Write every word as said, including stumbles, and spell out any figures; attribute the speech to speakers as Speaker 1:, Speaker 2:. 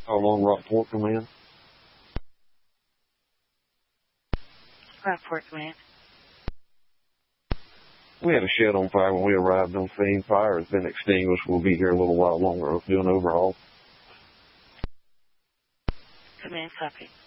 Speaker 1: Along Rockport Command.
Speaker 2: Rockport Command.
Speaker 1: We had a shed on fire when we arrived on scene. Fire has been extinguished. We'll be here a little while longer. We'll do an overhaul.
Speaker 2: Command, copy.